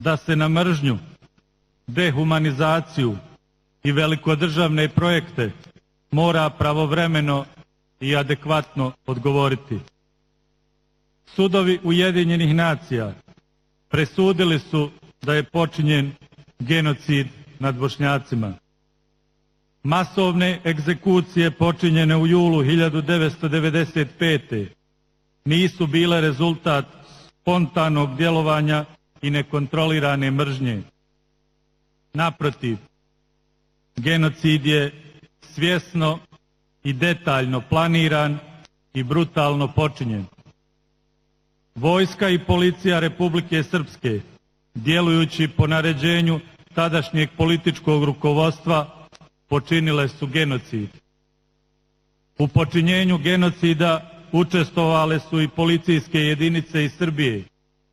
da se na mržnju, dehumanizaciju i velikodržavne projekte mora pravovremeno i adekvatno odgovoriti. Sudovi Ujedinjenih nacija presudili su da je počinjen genocid nad Bošnjacima. Masovne egzekucije počinjene u julu 1995. nisu bile rezultat spontanog djelovanja i nekontrolirane mržnje. Naprotiv, genocid je svjesno i detaljno planiran i brutalno počinjen. Vojska i policija Republike Srpske, djelujući po naređenju tadašnjeg političkog rukovodstva, počinile su genocid. U počinjenju genocida učestvovale su i policijske jedinice iz Srbije.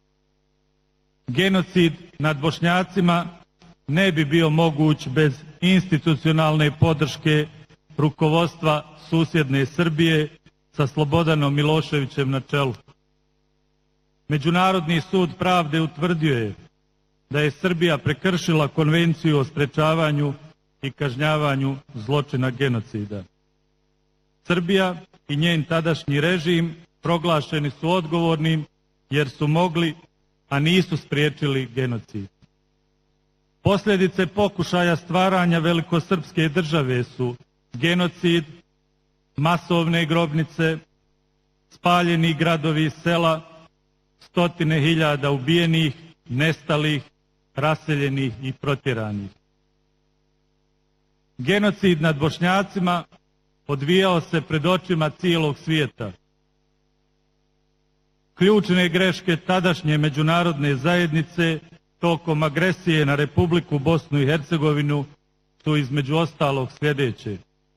Genocid nad Bošnjacima ne bi bio moguć bez institucionalne podrške rukovodstva susjedne Srbije sa Slobodanom Miloševićem na čelu. Međunarodni sud pravde utvrdio je da je Srbija prekršila Konvenciju o sprečavanju i kažnjavanju zločina genocida. Srbija i njen tadašnji režim proglašeni su odgovornim jer su mogli, a nisu spriječili genocid. Posljedice pokušaja stvaranja velikosrpske države su genocid, masovne grobnice, spaljeni gradovi i sela, stotine hiljada ubijenih, nestalih, raseljenih i protjeranih. Genocid nad Bošnjacima odvijao se pred očima cijelog svijeta. Ključne greške tadašnje međunarodne zajednice tokom agresije na Republiku Bosnu i Hercegovinu su između ostalog sljedeće.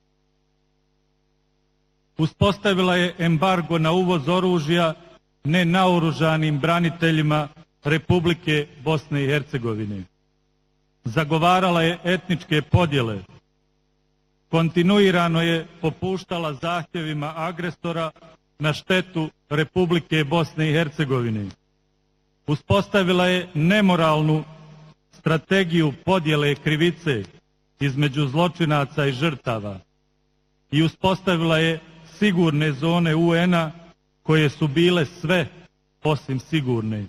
Uspostavila je embargo na uvoz oružja nenaoružanim braniteljima Republike Bosne i Hercegovine. Zagovarala je etničke podjele. Kontinuirano je popuštala zahtjevima agresora na štetu Republike Bosne i Hercegovine. Uspostavila je nemoralnu strategiju podjele krivice između zločinaca i žrtava i uspostavila je sigurne zone UN-a koje su bile sve osim sigurne.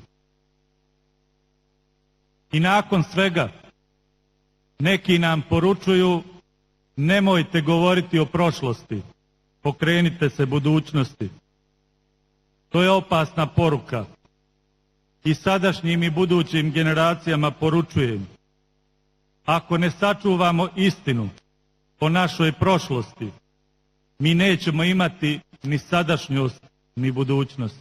I nakon svega neki nam poručuju: nemojte govoriti o prošlosti, pokrenite se budućnosti. To je opasna poruka. I sadašnjim i budućim generacijama poručujem: ako ne sačuvamo istinu o našoj prošlosti, mi nećemo imati ni sadašnjost ni budućnost.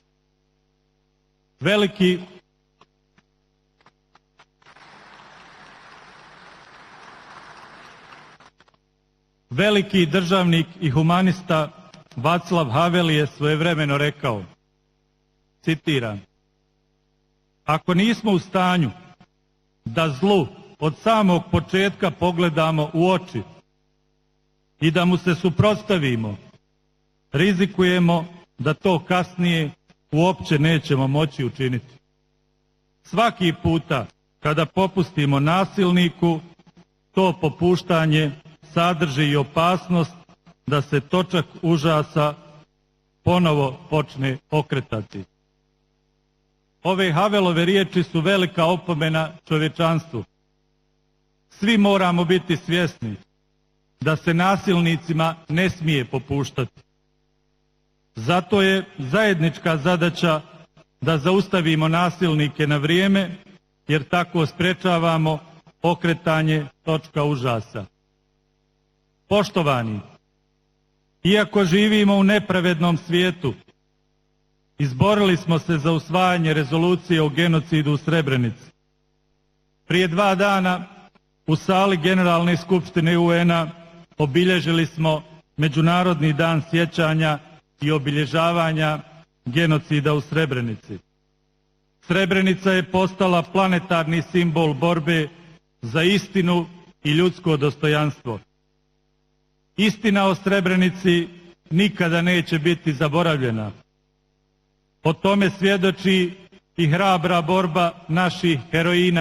Veliki državnik i humanista Vaclav Havel je svojevremeno rekao, citiram: ako nismo u stanju da zlu od samog početka pogledamo u oči i da mu se suprotstavimo, rizikujemo da to kasnije uopće nećemo moći učiniti. Svaki puta kada popustimo nasilniku, to popuštanje sadrži i opasnost da se točak užasa ponovo počne okretati. Ove Havelove riječi su velika opomena čovječanstvu. Svi moramo biti svjesni da se nasilnicima ne smije popuštati. Zato je zajednička zadaća da zaustavimo nasilnike na vrijeme, jer tako sprečavamo okretanje točka užasa. Poštovani, iako živimo u nepravednom svijetu, izborili smo se za usvajanje rezolucije o genocidu u Srebrenici. Prije 2 dana u sali Generalne skupštine UN-a obilježili smo Međunarodni dan sjećanja i obilježavanja genocida u Srebrenici. Srebrenica je postala planetarni simbol borbe za istinu i ljudsko dostojanstvo. Istina o Srebrenici nikada neće biti zaboravljena. O tome svjedoči i hrabra borba naših heroina